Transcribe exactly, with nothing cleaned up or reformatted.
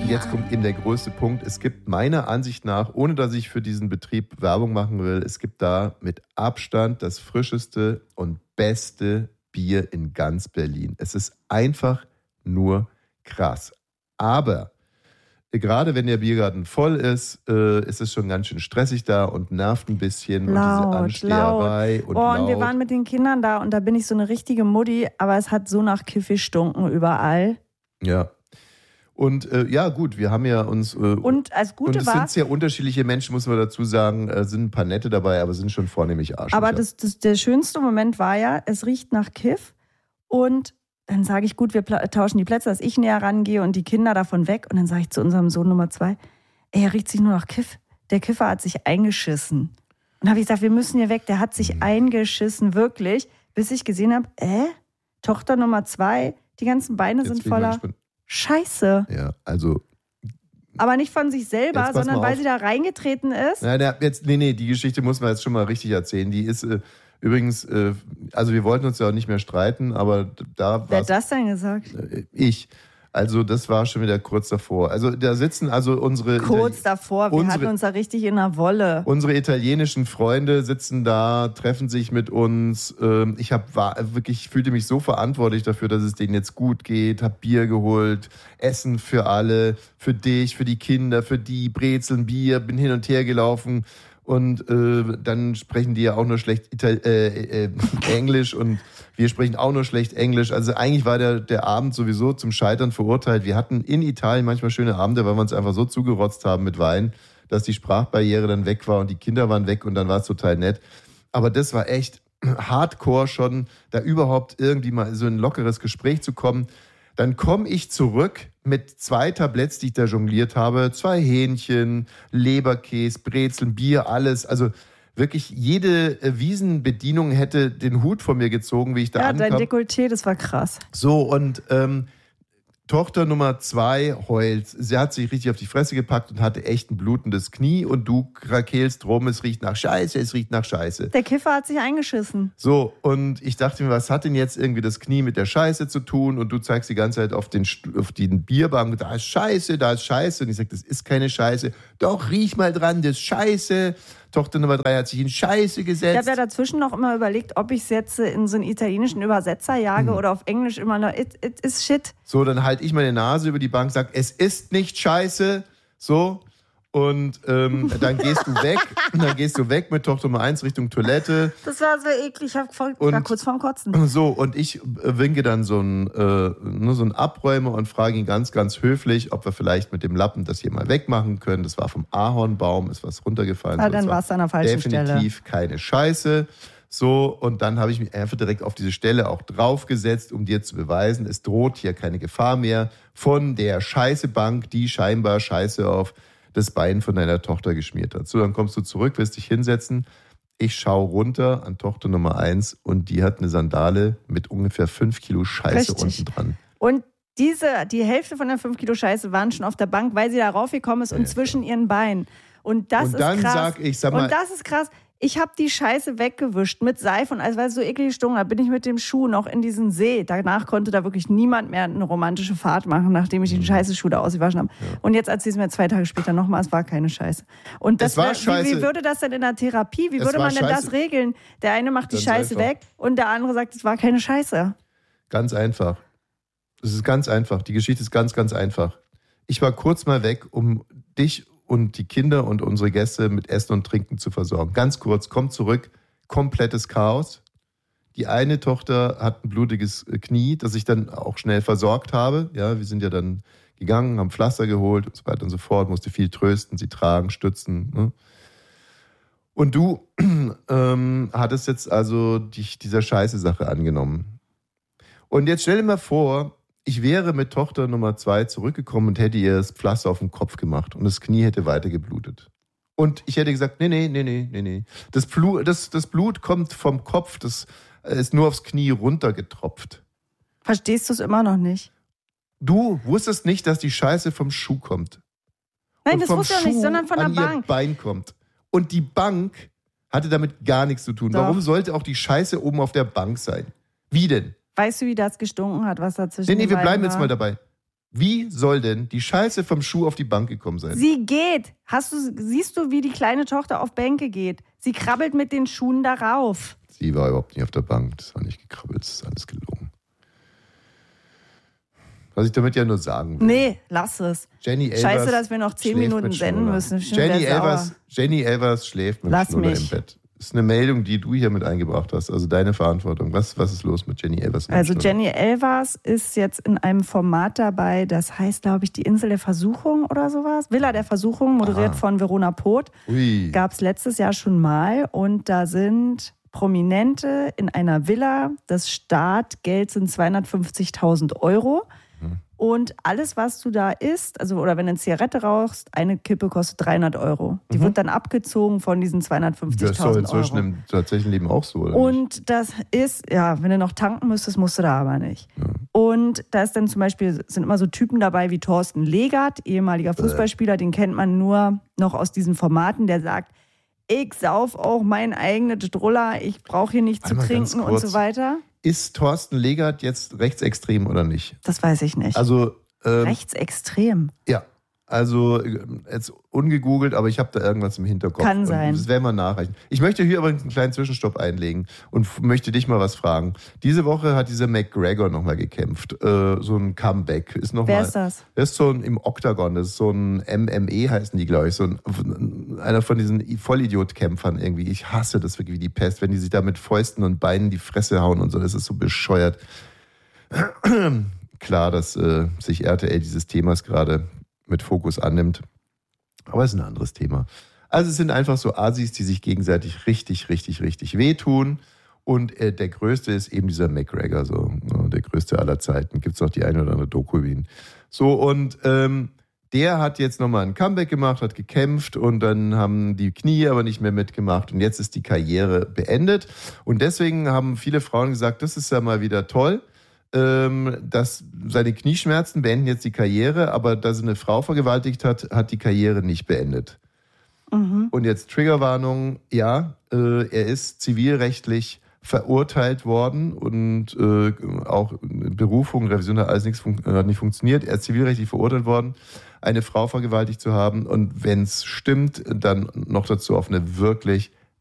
jetzt kommt eben der größte Punkt. Es gibt meiner Ansicht nach, ohne dass ich für diesen Betrieb Werbung machen will, es gibt da mit Abstand das frischeste und beste Bier in ganz Berlin. Es ist einfach nur krass. Aber gerade wenn der Biergarten voll ist, äh, ist es schon ganz schön stressig da und nervt ein bisschen. Laut, und diese Ansteherei laut. und oh, laut. Und wir waren mit den Kindern da und da bin ich so eine richtige Mutti, aber es hat so nach Kiffee stunken überall. Ja. Und äh, ja, gut, wir haben ja uns. Äh, und als Gute und es war. sind sehr unterschiedliche Menschen, muss man dazu sagen. Es sind ein paar nette dabei, aber sind schon vornehmlich Arschlöcher. Aber das, das, der schönste Moment war ja, es riecht nach Kiff und dann sage ich, gut, wir tauschen die Plätze, dass ich näher rangehe und die Kinder davon weg. Und dann sage ich zu unserem Sohn Nummer zwei, ey, er riecht sich nur nach Kiff. Der Kiffer hat sich eingeschissen. Und habe ich gesagt, wir müssen hier weg. Der hat sich mhm. eingeschissen, wirklich. Bis ich gesehen habe, äh, Tochter Nummer zwei, die ganzen Beine Jetzt sind voller Scheiße. Ja, also. Aber nicht von sich selber, sondern weil sie da reingetreten ist. Na, na, jetzt, nee, nee, die Geschichte muss man jetzt schon mal richtig erzählen. Die ist äh, übrigens, äh, also wir wollten uns ja auch nicht mehr streiten, aber da war. Wer hat das denn gesagt? Äh, ich. Also das war schon wieder kurz davor. Also da sitzen also unsere... Kurz davor, wir unsere, hatten uns da richtig in der Wolle. Unsere italienischen Freunde sitzen da, treffen sich mit uns. Ich hab, war, wirklich fühlte mich so verantwortlich dafür, dass es denen jetzt gut geht. Hab Bier geholt, Essen für alle, für dich, für die Kinder, für die, Brezeln, Bier, bin hin und her gelaufen. Und äh, dann sprechen die ja auch nur schlecht Ital- äh, äh, Englisch und wir sprechen auch nur schlecht Englisch. Also eigentlich war der, der Abend sowieso zum Scheitern verurteilt. Wir hatten in Italien manchmal schöne Abende, weil wir uns einfach so zugerotzt haben mit Wein, dass die Sprachbarriere dann weg war und die Kinder waren weg und dann war es total nett. Aber das war echt hardcore schon, da überhaupt irgendwie mal so ein lockeres Gespräch zu kommen. Dann komme ich zurück mit zwei Tabletts, die ich da jongliert habe, zwei Hähnchen, Leberkäse, Brezeln, Bier, alles. Also wirklich jede Wiesenbedienung hätte den Hut von mir gezogen, wie ich da ja, ankam. Ja, dein Dekolleté, das war krass. So, und ähm, Tochter Nummer zwei heult. Sie hat sich richtig auf die Fresse gepackt und hatte echt ein blutendes Knie und du krakelst rum, es riecht nach Scheiße, es riecht nach Scheiße. Der Kiffer hat sich eingeschissen. So, und ich dachte mir, was hat denn jetzt irgendwie das Knie mit der Scheiße zu tun? Und du zeigst die ganze Zeit auf den, auf den Bierbank, da ist Scheiße, da ist Scheiße. Und ich sage, das ist keine Scheiße. Doch, riech mal dran, das ist Scheiße. Tochter Nummer drei hat sich in Scheiße gesetzt. Ich habe ja dazwischen noch immer überlegt, ob ich es jetzt in so einen italienischen Übersetzer jage hm. oder auf Englisch immer nur it, it is shit. So, dann halte ich meine Nase über die Bank, sage, es ist nicht Scheiße. So, und ähm, dann gehst du weg. Und dann gehst du weg mit Tochter Nummer eins Richtung Toilette. Das war so eklig, ich war kurz vorm Kotzen. So, und ich winke dann so einen, äh, nur so einen Abräumer und frage ihn ganz, ganz höflich, ob wir vielleicht mit dem Lappen das hier mal wegmachen können. Das war vom Ahornbaum, ist was runtergefallen. Ah, dann war es an der falschen definitiv Stelle. Definitiv keine Scheiße. So, und dann habe ich mich einfach direkt auf diese Stelle auch draufgesetzt, um dir zu beweisen, es droht hier keine Gefahr mehr von der Scheißebank, die scheinbar Scheiße auf das Bein von deiner Tochter geschmiert hat. So, dann kommst du zurück, wirst dich hinsetzen. Ich schaue runter an Tochter Nummer eins und die hat eine Sandale mit ungefähr fünf Kilo Scheiße Richtig. unten dran. Und diese, die Hälfte von der fünf Kilo Scheiße waren schon auf der Bank, weil sie da raufgekommen ist ja, und zwischen ja. ihren Beinen. Und das und dann ist krass. Sag ich, sag mal, und das ist krass. Ich habe die Scheiße weggewischt mit Seife und als weil es so eklig gestunken hat, bin ich mit dem Schuh noch in diesen See. Danach konnte da wirklich niemand mehr eine romantische Fahrt machen, nachdem ich den scheiße Schuh da ausgewaschen habe. Ja. Und jetzt erzähl es mir zwei Tage später nochmal, es war keine Scheiße. Und das es war wär, Scheiße. Wie, wie würde das denn in der Therapie, wie es würde man denn Scheiße. das regeln? Der eine macht die ganz Scheiße einfach. weg und der andere sagt, es war keine Scheiße. Ganz einfach. Es ist ganz einfach. Die Geschichte ist ganz, ganz einfach. Ich war kurz mal weg, um dich und die Kinder und unsere Gäste mit Essen und Trinken zu versorgen. Ganz kurz, komm zurück, komplettes Chaos. Die eine Tochter hat ein blutiges Knie, das ich dann auch schnell versorgt habe. Ja, wir sind ja dann gegangen, haben Pflaster geholt und so weiter und so fort, musste viel trösten, sie tragen, stützen. Ne? Und du ähm, hattest jetzt also dich dieser Scheiße-Sache angenommen. Und jetzt stell dir mal vor, ich wäre mit Tochter Nummer zwei zurückgekommen und hätte ihr das Pflaster auf den Kopf gemacht und das Knie hätte weiter geblutet. Und ich hätte gesagt, nee, nee, nee, nee, nee, nee. Das Blut, das, das Blut kommt vom Kopf, das ist nur aufs Knie runtergetropft. Verstehst du es immer noch nicht? Du wusstest nicht, dass die Scheiße vom Schuh kommt. Nein, das wusste ich nicht, sondern von der an Bank. Ihr Bein kommt. Und die Bank hatte damit gar nichts zu tun. Doch. Warum sollte auch die Scheiße oben auf der Bank sein? Wie denn? Weißt du, wie das gestunken hat, was dazwischen Nee, nee, wir war? bleiben jetzt mal dabei. Wie soll denn die Scheiße vom Schuh auf die Bank gekommen sein? Sie geht. Hast du, siehst du, wie die kleine Tochter auf Bänke geht? Sie krabbelt mit den Schuhen darauf. Sie war überhaupt nicht auf der Bank. Das war nicht gekrabbelt. Das ist alles gelogen. Was ich damit ja nur sagen will. Nee, lass es. Jenny Elvers Scheiße, dass wir noch zehn Minuten senden müssen. Jenny Elvers, Jenny Elvers schläft mit Lass Schnuller mich. im Bett. Das ist eine Meldung, die du hier mit eingebracht hast. Also deine Verantwortung. Was, was ist los mit Jenny Elvers? Also Jenny Elvers ist jetzt in einem Format dabei, das heißt, glaube ich, die Insel der Versuchung oder sowas. Villa der Versuchung, moderiert Aha. von Verona Poth. Ui. Gab es letztes Jahr schon mal. Und da sind Prominente in einer Villa. Das Startgeld sind zweihundertfünfzigtausend Euro. Mhm. Und alles, was du da isst, also oder wenn du eine Zigarette rauchst, eine Kippe kostet dreihundert Euro. Die Mhm. wird dann abgezogen von diesen Das ist zweihundertfünfzigtausend doch inzwischen Euro. im tatsächlichen Leben auch so, oder nicht? Und das ist, ja, wenn du noch tanken müsstest, musst du da aber nicht. Ja. Und da ist dann zum Beispiel, sind immer so Typen dabei wie Thorsten Legert, ehemaliger Fußballspieler, den kennt man nur noch aus diesen Formaten, der sagt, ich sauf auch mein eigenes Druller, ich brauche hier nichts zu Warte mal ganz trinken und kurz. so weiter. Ist Thorsten Legert jetzt rechtsextrem oder nicht? Das weiß ich nicht. Also, ähm, Rechtsextrem. ja. Also, äh, jetzt ungegoogelt, aber ich habe da irgendwas im Hinterkopf. Kann Und sein. Das werden wir nachreichen. Ich möchte hier übrigens einen kleinen Zwischenstopp einlegen und f- möchte dich mal was fragen. Diese Woche hat dieser McGregor nochmal gekämpft. Äh, so ein Comeback. Ist noch Wer mal, ist das? Das ist so ein im Oktagon. Das ist so ein M M E, heißen die, glaube ich. So ein, einer von diesen Vollidiot-Kämpfern irgendwie. Ich hasse das wirklich wie die Pest, wenn die sich da mit Fäusten und Beinen die Fresse hauen und so. Das ist so bescheuert. Klar, dass äh, sich R T L dieses Themas gerade mit Fokus annimmt. Aber es ist ein anderes Thema. Also es sind einfach so Asis, die sich gegenseitig richtig, richtig, richtig wehtun. Und äh, der Größte ist eben dieser McGregor, so ne, der Größte aller Zeiten. Gibt es auch die eine oder andere Doku über ihn. So, und ähm, der hat jetzt nochmal ein Comeback gemacht, hat gekämpft und dann haben die Knie aber nicht mehr mitgemacht. Und jetzt ist die Karriere beendet. Und deswegen haben viele Frauen gesagt, das ist ja mal wieder toll, dass seine Knieschmerzen beenden jetzt die Karriere, aber dass er eine Frau vergewaltigt hat, hat die Karriere nicht beendet. Mhm. Und jetzt Triggerwarnung, ja, äh, er ist zivilrechtlich verurteilt worden und äh, auch Berufung, Revision hat alles nichts fun- hat nicht funktioniert. Er ist zivilrechtlich verurteilt worden, eine Frau vergewaltigt zu haben und wenn es stimmt, dann noch dazu auf eine wirklich